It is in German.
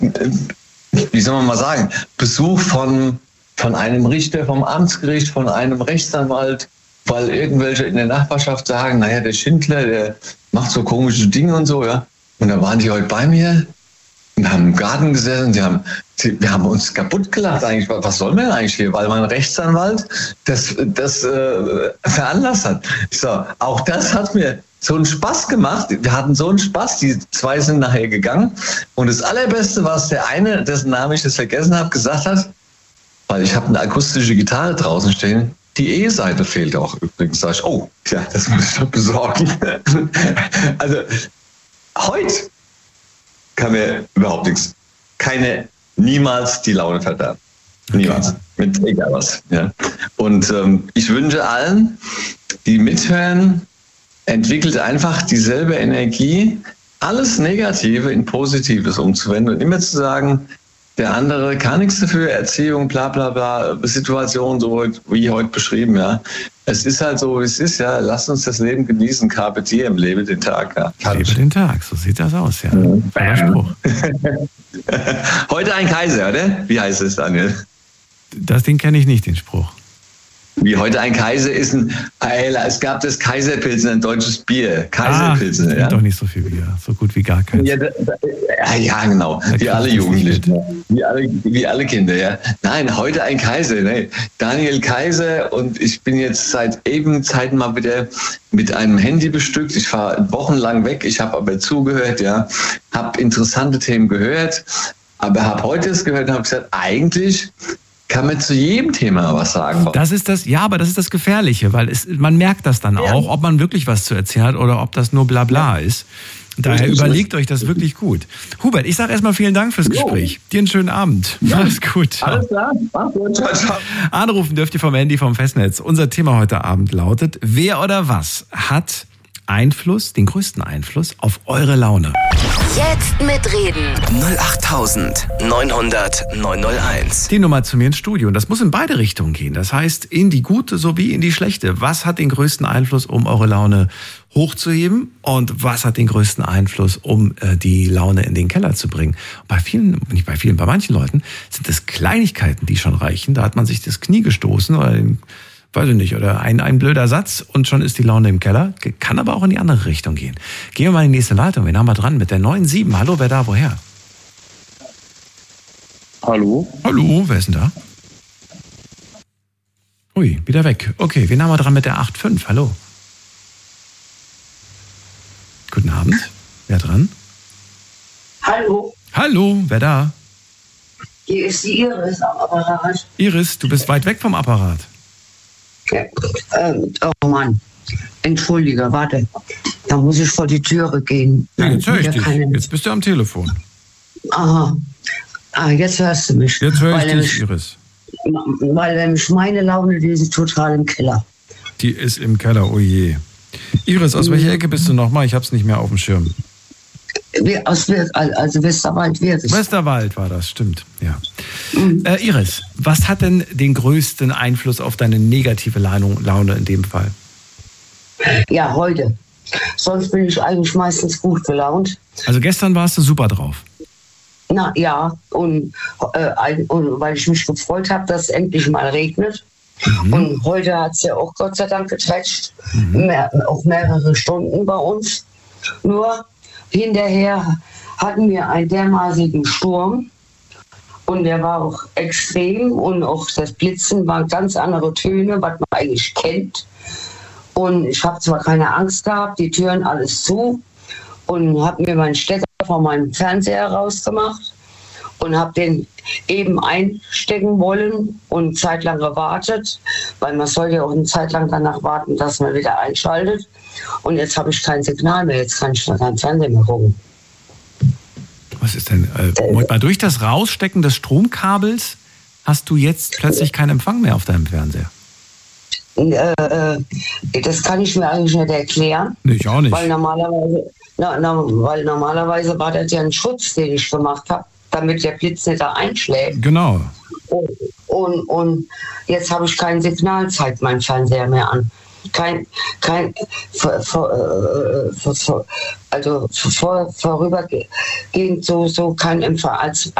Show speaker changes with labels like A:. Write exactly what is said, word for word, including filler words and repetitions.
A: wie soll man mal sagen, Besuch von, von einem Richter vom Amtsgericht, von einem Rechtsanwalt, weil irgendwelche in der Nachbarschaft sagen, naja, der Schindler, der macht so komische Dinge und so, ja. Und da waren die heute bei mir und haben im Garten gesessen, die haben, die, wir haben uns kaputt gelacht eigentlich. Was soll man eigentlich hier? Weil mein Rechtsanwalt das, das äh, veranlasst hat. So, auch das hat mir so einen Spaß gemacht. Wir hatten so einen Spaß. Die zwei sind nachher gegangen. Und das Allerbeste, was der eine, dessen Namen ich jetzt vergessen habe, gesagt hat, weil ich habe eine akustische Gitarre draußen stehen, die E-Seite fehlt auch übrigens. Sag ich, oh, ja, das muss ich doch besorgen. Also, heute kann mir überhaupt nichts, keine, niemals die Laune verderben. Niemals. Okay. Mit egal was. Ja. Und ähm, ich wünsche allen, die mithören, entwickelt einfach dieselbe Energie, alles Negative in Positives umzuwenden und immer zu sagen, der andere kann nichts dafür, Erziehung, bla bla bla, Situation, so wie heute beschrieben, ja. Es ist halt so, wie es ist, ja. Lasst uns das Leben genießen, Carpe diem, lebe den Tag. Ja.
B: Lebe den Tag, so sieht das aus, ja. ja. Spruch.
A: Heute ein Kaiser, oder? Wie heißt es, Daniel?
B: Das Ding kenne ich nicht, den Spruch.
A: Wie heute ein Kaiser ist ein, es gab das Kaiserpilsner, ein deutsches Bier. Kaiserpilsner,
B: ah, ja. Doch nicht so viel Bier, so gut wie gar keins.
A: Ja, da, da, ja genau, wie alle Jugendlichen, wie alle, wie alle Kinder, ja. Nein, heute ein Kaiser, ne? Daniel Kaiser, und ich bin jetzt seit ewigen Zeiten mal wieder mit einem Handy bestückt. Ich fahre wochenlang weg, ich habe aber zugehört, ja, habe interessante Themen gehört, aber habe heute es gehört und habe gesagt, eigentlich kann man zu jedem Thema was sagen.
B: Das ist das, ja, aber das ist das Gefährliche, weil es, man merkt das dann ja. auch, ob man wirklich was zu erzählen hat oder ob das nur Blabla ja. ist. Daher überlegt euch das wirklich gut. Hubert, ich sage erstmal vielen Dank fürs Gespräch. Jo. Dir einen schönen Abend. Ja. Mach's gut. Ciao.
A: Alles klar. Mach's gut. Ciao, ciao.
B: Anrufen dürft ihr vom Handy vom Festnetz. Unser Thema heute Abend lautet: Wer oder was hat Einfluss, den größten Einfluss auf eure Laune?
C: Jetzt mitreden.
D: null acht neun hundert neun null eins.
B: Die Nummer zu mir ins Studio. Und das muss in beide Richtungen gehen. Das heißt, in die gute sowie in die schlechte. Was hat den größten Einfluss, um eure Laune hochzuheben? Und was hat den größten Einfluss, um äh, die Laune in den Keller zu bringen? Bei vielen, nicht bei vielen, bei manchen Leuten sind es Kleinigkeiten, die schon reichen. Da hat man sich das Knie gestoßen oder den, weiß ich nicht, oder ein, ein blöder Satz und schon ist die Laune im Keller. Kann aber auch in die andere Richtung gehen. Gehen wir mal in die nächste Leitung. Wen haben wir dran mit der neun sieben? Hallo, wer da, woher?
E: Hallo?
B: Hallo, wer ist denn da? Ui, wieder weg. Okay, wen haben wir dran mit der acht fünf? Hallo. Guten Abend. Wer dran?
F: Hallo.
B: Hallo, wer da?
F: Hier ist die Iris am Apparat.
B: Iris, du bist weit weg vom Apparat.
F: Ja, ähm, oh Mann, entschuldige, warte. Da muss ich vor die Türe gehen.
B: Ja, jetzt höre ich dich. Keine... Jetzt bist du am Telefon.
F: Aha. Ah, jetzt hörst du mich.
B: Jetzt höre ich
F: weil
B: dich,
F: nämlich,
B: Iris.
F: Weil nämlich meine Laune, die ist total im Keller.
B: Die ist im Keller, oh je. Iris, aus welcher Ecke bist du nochmal? Ich hab's nicht mehr auf dem Schirm.
F: Aus, also Westerwald wird es.
B: Westerwald war das, stimmt. Ja. Mhm. Äh, Iris, was hat denn den größten Einfluss auf deine negative Laune in dem Fall?
F: Ja, heute. Sonst bin ich eigentlich meistens gut gelaunt.
B: Also gestern warst du super drauf.
F: Na ja, und, äh, und weil ich mich gefreut habe, dass es endlich mal regnet. Mhm. Und heute hat es ja auch Gott sei Dank geträtscht. Mhm. Mehr, auch mehrere Stunden bei uns. Nur hinterher hatten wir einen dermaßigen Sturm und der war auch extrem und auch das Blitzen waren ganz andere Töne, was man eigentlich kennt. Und ich habe zwar keine Angst gehabt, die Türen alles zu und habe mir meinen Stecker von meinem Fernseher rausgemacht und habe den eben einstecken wollen und zeitlang gewartet, weil man soll ja auch eine Zeit lang danach warten, dass man wieder einschaltet. Und jetzt habe ich kein Signal mehr, jetzt kann ich kein Fernsehen mehr gucken.
B: Was ist denn, äh, mal durch das Rausstecken des Stromkabels hast du jetzt plötzlich keinen Empfang mehr auf deinem Fernseher?
F: Äh, äh, das kann ich mir eigentlich nicht erklären.
B: Nee, ich auch nicht.
F: Weil normalerweise, na, na, weil normalerweise war das ja ein Schutz, den ich gemacht habe, damit der Blitz nicht da einschlägt.
B: Genau.
F: Und, und, und jetzt habe ich kein Signal, zeigt mein Fernseher mehr an. kein, kein, vor, vor, vor, vor, also vor, vorübergehend so, so kein Empfang als